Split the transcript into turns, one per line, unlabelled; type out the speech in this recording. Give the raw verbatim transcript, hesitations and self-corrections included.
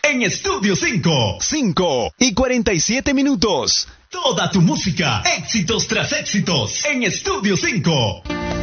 en Estudio cinco.
cinco y cuarenta y siete minutos.
Toda tu música, éxitos tras éxitos, en Estudio cinco.